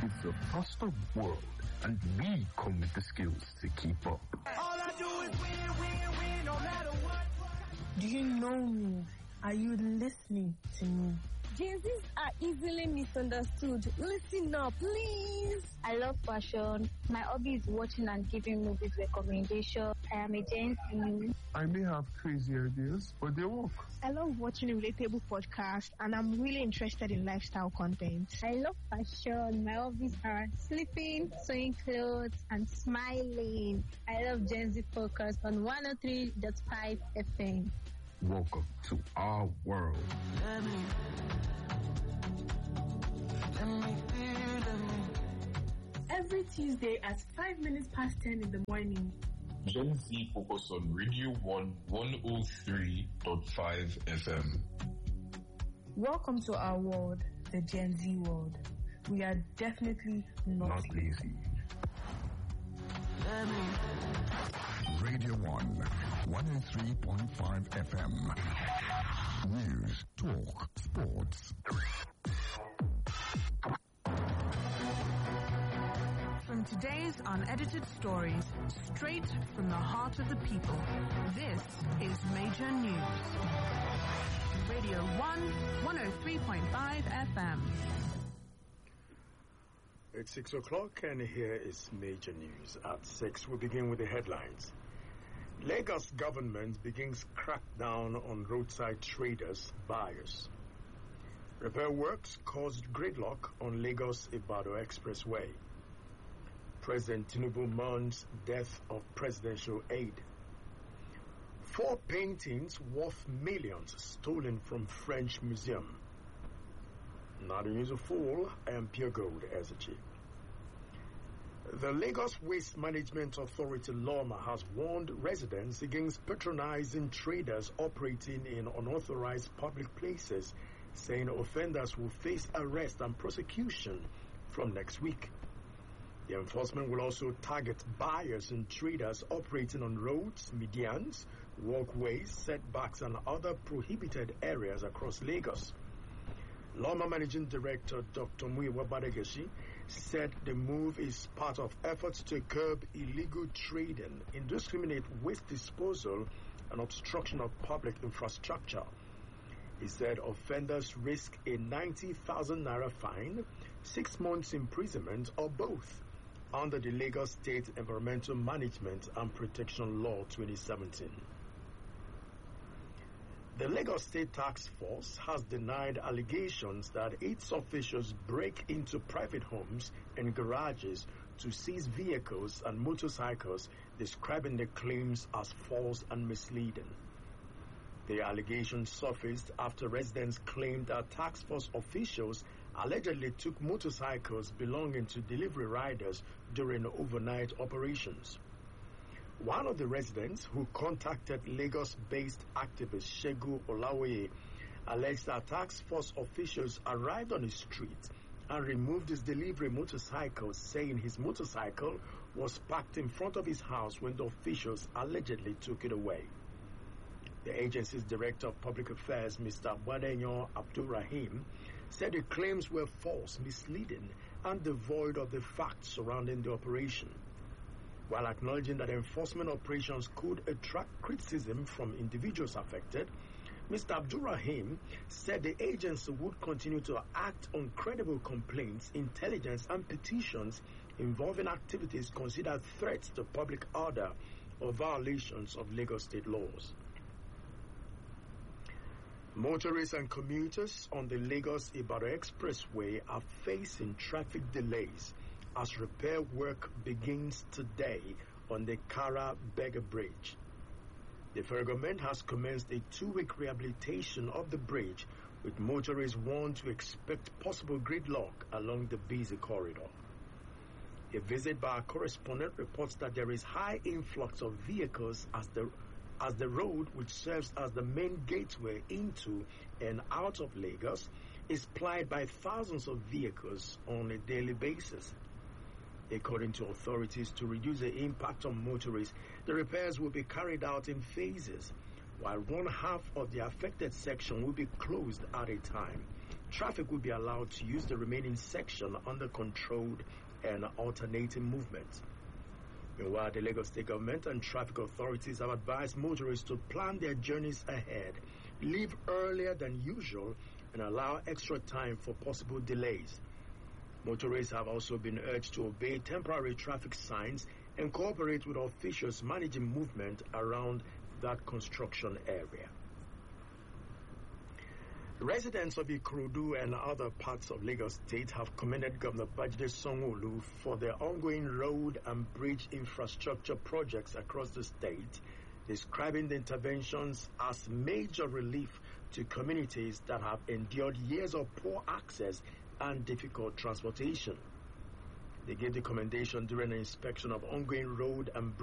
It's a faster world, and we come with the skills to keep up. All I do is win, no matter what. Do you know me? Are you listening to me? Gen Zs are easily misunderstood. Listen up, please. I love fashion. My hobby is watching and giving movies recommendation. I am a Gen Z. I may have crazy ideas, but they work. I love watching relatable podcasts, and I'm really interested in lifestyle content. I love fashion. My hobbies are sleeping, sewing clothes, and smiling. I love Gen Z Focus on 103.5 FM. Welcome to our world. Every Tuesday at 5 minutes past 10 in the morning. Gen Z Focus on Radio 1 103.5 FM. Welcome to our world, the Gen Z world. We are definitely not lazy. Radio 1 103.5 FM. News, talk, sports. From today's unedited stories, straight from the heart of the people, this is Major News. Radio 1 103.5 FM. It's 6 o'clock and here is Major News. At 6, we begin with the headlines. Lagos government begins crackdown on roadside traders, buyers. Repair works caused gridlock on Lagos-Ibadan Expressway. President Tinubu mourns death of presidential aide. 4 paintings worth millions stolen from French museum. Now the news of full, I am Pure Gold Ezechi. The Lagos Waste Management Authority LOMA has warned residents against patronizing traders operating in unauthorized public places, saying offenders will face arrest and prosecution from next week. The enforcement will also target buyers and traders operating on roads, medians, walkways, setbacks, and other prohibited areas across Lagos. LOMA Managing Director Dr. Muyiwa Badegeshi said the move is part of efforts to curb illegal trading, indiscriminate waste disposal, and obstruction of public infrastructure. He said offenders risk a 90,000 naira fine, 6 months imprisonment, or both, under the Lagos State Environmental Management and Protection Law 2017. The Lagos State Task Force has denied allegations that its officials break into private homes and garages to seize vehicles and motorcycles, describing the claims as false and misleading. The allegations surfaced after residents claimed that task force officials allegedly took motorcycles belonging to delivery riders during overnight operations. One of the residents who contacted Lagos-based activist Shegu Olawoye alleged that task force officials arrived on his street and removed his delivery motorcycle, saying his motorcycle was parked in front of his house when the officials allegedly took it away. The agency's Director of Public Affairs, Mr. Badenyo Abdurrahim, said the claims were false, misleading, and devoid of the facts surrounding the operation. While acknowledging that enforcement operations could attract criticism from individuals affected, Mr. Abdurrahim said the agency would continue to act on credible complaints, intelligence, and petitions involving activities considered threats to public order or violations of Lagos state laws. Motorists and commuters on the Lagos-Ibadan Expressway are facing traffic delays as repair work begins today on the Kara-Bega Bridge. The federal government has commenced a 2-week rehabilitation of the bridge, with motorists warned to expect possible gridlock along the busy corridor. A visit by our correspondent reports that there is high influx of vehicles as the road, which serves as the main gateway into and out of Lagos, is plied by thousands of vehicles on a daily basis. According to authorities, to reduce the impact on motorists, the repairs will be carried out in phases, while one half of the affected section will be closed at a time. traffic will be allowed to use the remaining section under controlled and alternating movement. Meanwhile, the Lagos State government and traffic authorities have advised motorists to plan their journeys ahead, leave earlier than usual, and allow extra time for possible delays. Motorists have also been urged to obey temporary traffic signs and cooperate with officials managing movement around that construction area. Residents of Ikorodu and other parts of Lagos State have commended Governor Babajide Sanwo-Olu for their ongoing road and bridge infrastructure projects across the state, describing the interventions as major relief to communities that have endured years of poor access and difficult transportation. They gave the commendation during an inspection of ongoing road and bridge